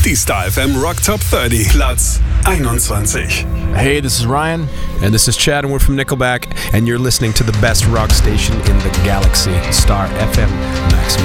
Die Star FM Rock Top 30, Platz 21. Hey, this is Ryan. And this is Chad, and we're from Nickelback, and you're listening to the best rock station in the galaxy, Star FM Maximum.